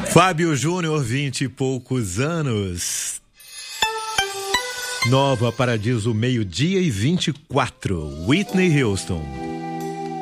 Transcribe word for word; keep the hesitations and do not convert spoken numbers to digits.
Fábio Júnior, vinte e poucos anos. Nova Paradiso, meio-dia e vinte e quatro. Whitney Houston.